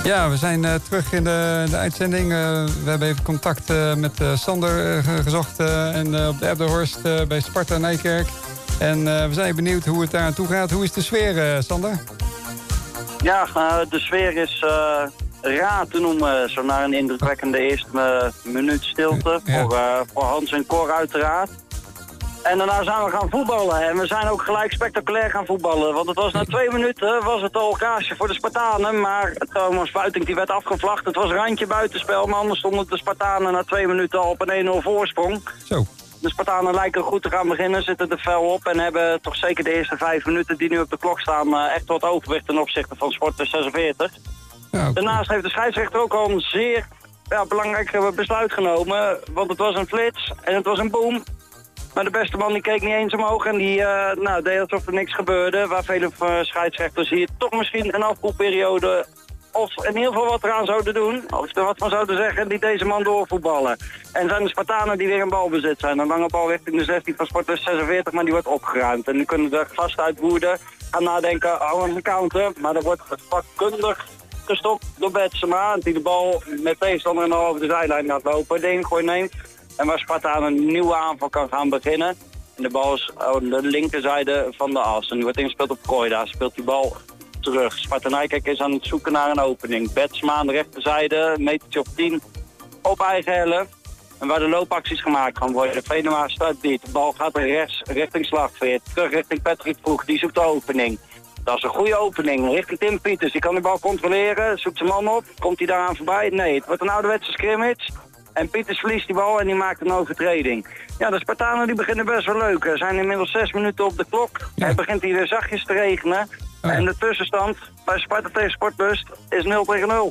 Ja, we zijn terug in de uitzending. We hebben even contact met Sander gezocht en op de Erderhorst bij Sparta Nijkerk. En we zijn benieuwd hoe het daar aan toe gaat. Hoe is de sfeer, Sander? Ja, de sfeer is raar te noemen. Zo na een indrukwekkende eerste minuut stilte voor Hans en Cor uiteraard. En daarna zijn we gaan voetballen. En we zijn ook gelijk spectaculair gaan voetballen. Want het was na 2 minuten was het al kaasje voor de Spartanen. Maar Thomas Buiting die werd afgevlacht. Het was randje buitenspel. Maar anders stonden de Spartanen na 2 minuten al op een 1-0 voorsprong. Zo. De Spartanen lijken goed te gaan beginnen, zitten er fel op. En hebben toch zeker de eerste 5 minuten die nu op de klok staan echt wat overwicht ten opzichte van Sporter 46. Ja, okay. Daarnaast heeft de scheidsrechter ook al een zeer belangrijk besluit genomen. Want het was een flits en het was een boom. Maar de beste man die keek niet eens omhoog en die deed alsof er niks gebeurde. Waar vele scheidsrechters hier toch misschien een afkoelperiode of in ieder geval wat eraan zouden doen. Of er wat van zouden zeggen, die deze man doorvoetballen. En zijn de Spartanen die weer in balbezit zijn. Een lange bal richting de 16 van Sporter 46, maar die wordt opgeruimd. En nu kunnen de gast uit Woerden gaan nadenken, een counter. Maar er wordt vakkundig gestopt door Betsema, die de bal met tegenstander nog over de zijlijn gaat lopen. De ingooi neemt. En waar Sparta aan een nieuwe aanval kan gaan beginnen. En de bal is aan de linkerzijde van de as. En die wordt ingespeeld op Koida. Speelt die bal terug. Sparta Nijkerk is aan het zoeken naar een opening. Betsma aan de rechterzijde. Metertje op 10 op eigen helft. En waar de loopacties gemaakt gaan worden. Venema staat dit. De bal gaat rechts richting Slagveer. Terug richting Patrick Vroeg. Die zoekt de opening. Dat is een goede opening. Richting Tim Pieters. Die kan de bal controleren. Zoekt zijn man op. Komt hij daaraan voorbij? Nee, het wordt een ouderwetse scrimmage. En Pieters verliest die bal en die maakt een overtreding. Ja, de Spartanen die beginnen best wel leuk. Er zijn inmiddels 6 minuten op de klok. Ja. Het begint hier weer zachtjes te regenen. Ja. En de tussenstand bij Sparta tegen Sportlust is 0-0. 0-0.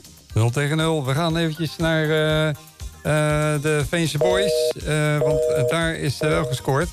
We gaan eventjes naar de Veense Boys. Want daar is wel gescoord.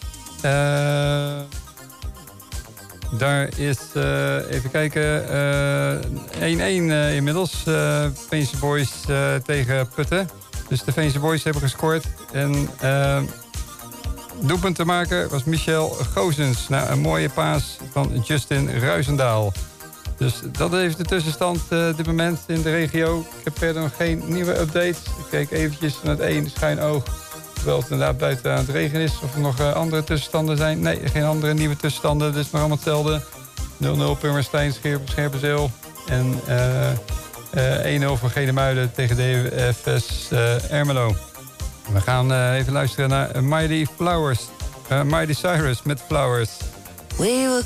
Daar is, even kijken, 1-1 inmiddels. Veense Boys tegen Putten. Dus de Veense Boys hebben gescoord. En doelpunt te maken was Michel Gozens. Na een mooie paas van Justin Ruizendaal. Dus dat heeft de tussenstand dit moment in de regio. Ik heb verder nog geen nieuwe updates. Ik kijk eventjes naar het één schuin oog. Terwijl het inderdaad buiten aan het regen is. Of er nog andere tussenstanden zijn. Nee, geen andere nieuwe tussenstanden. Dus nog allemaal hetzelfde. 0-0 Purmerstein, Scherpenzeel. En 1-0 voor Genemuiden tegen DFS Ermelo. We gaan even luisteren naar Mighty Flowers. Mighty Cyrus met Flowers.